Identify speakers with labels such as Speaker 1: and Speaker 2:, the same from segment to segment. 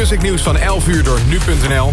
Speaker 1: Q-Music nieuws van 11 uur door nu.nl.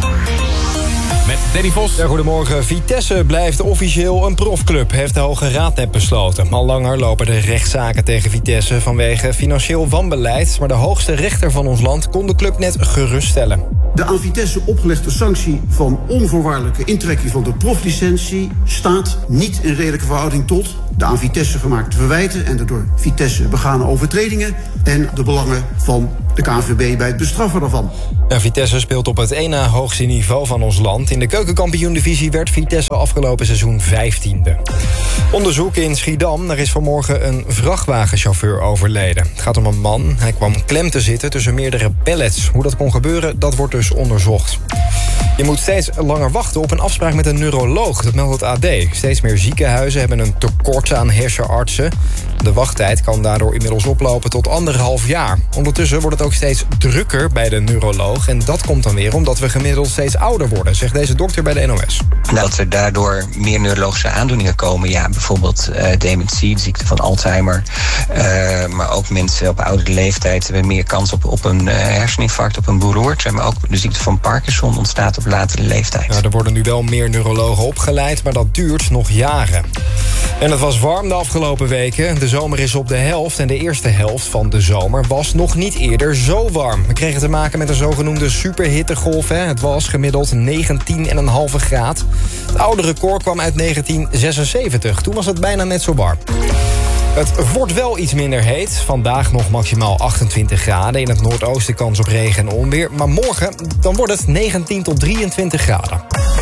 Speaker 1: Met Danny Vos.
Speaker 2: Ja, goedemorgen. Vitesse blijft officieel een profclub, heeft de Hoge Raad net besloten. Al langer lopen er rechtszaken tegen Vitesse vanwege financieel wanbeleid. Maar de hoogste rechter van ons land kon de club net geruststellen.
Speaker 3: De aan Vitesse opgelegde sanctie van onvoorwaardelijke intrekking van de proflicentie staat niet in redelijke verhouding tot de aan Vitesse gemaakte verwijten en de door Vitesse begane overtredingen en de belangen van de KNVB bij het bestraffen daarvan.
Speaker 2: Ja, Vitesse speelt op het één na hoogste niveau van ons land. In de keukenkampioen-divisie werd Vitesse afgelopen seizoen 15e. Onderzoek in Schiedam. Er is vanmorgen een vrachtwagenchauffeur overleden. Het gaat om een man. Hij kwam klem te zitten tussen meerdere pallets. Hoe dat kon gebeuren, dat wordt dus onderzocht. Je moet steeds langer wachten op een afspraak met een neuroloog. Dat meldt het AD. Steeds meer ziekenhuizen hebben een tekort aan hersenartsen. De wachttijd kan daardoor inmiddels oplopen tot 1,5 jaar. Ondertussen wordt het ook steeds drukker bij de neuroloog. En dat komt dan weer omdat we gemiddeld steeds ouder worden, zegt deze dokter bij de NOS.
Speaker 4: Dat er daardoor meer neurologische aandoeningen komen. Ja, bijvoorbeeld dementie, de ziekte van Alzheimer. Maar ook mensen op oudere leeftijd hebben meer kans op een herseninfarct, op een beroerte. Maar ook de ziekte van Parkinson ontstaat op latere leeftijd.
Speaker 2: Ja, er worden nu wel meer neurologen opgeleid, maar dat duurt nog jaren. En het was warm de afgelopen weken. De zomer is op de helft en de eerste helft van de zomer was nog niet eerder zo warm. We kregen te maken met een zogenoemde superhittegolf. Het was gemiddeld 19,5 graden. Het oude record kwam uit 1976. Toen was het bijna net zo warm. Het wordt wel iets minder heet. Vandaag nog maximaal 28 graden. In het noordoosten kans op regen en onweer. Maar morgen dan wordt het 19 tot 23 graden.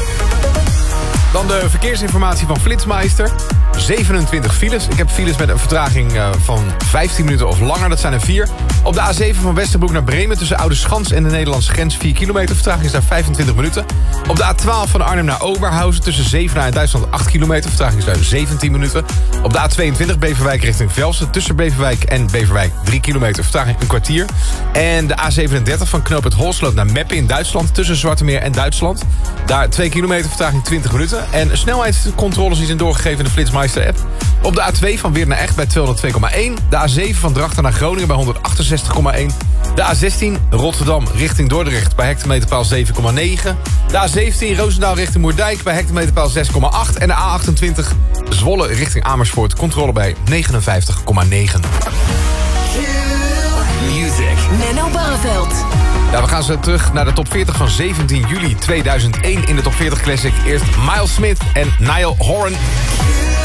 Speaker 1: Dan de verkeersinformatie van Flitsmeister. 27 files. Ik heb files met een vertraging van 15 minuten of langer. Dat zijn er 4. Op de A7 van Westerbroek naar Bremen tussen Oudeschans en de Nederlandse grens 4 kilometer. Vertraging is daar 25 minuten. Op de A12 van Arnhem naar Oberhausen tussen Zevenaar en Duitsland 8 kilometer. Vertraging is daar 17 minuten. Op de A22 Beverwijk richting Velsen tussen Beverwijk en Beverwijk 3 kilometer. Vertraging een kwartier. En de A37 van knooppunt Holsloot naar Meppen in Duitsland tussen Zwartemeer en Duitsland. Daar 2 kilometer, vertraging 20 minuten. En snelheidscontroles die zijn doorgegeven in de Flitsmeister-app. Op de A2 van Weert naar Echt bij 202,1. De A7 van Drachten naar Groningen bij 168,1. De A16 Rotterdam richting Dordrecht bij hectometerpaal 7,9. De A17 Roosendaal richting Moerdijk bij hectometerpaal 6,8. En de A28 Zwolle richting Amersfoort controle bij 59,9.
Speaker 5: Music. Menno Barreveld.
Speaker 1: Ja, we gaan zo terug naar de top 40 van 17 juli 2001 in de top 40 Classic. Eerst Miles Smith en Niall Horan.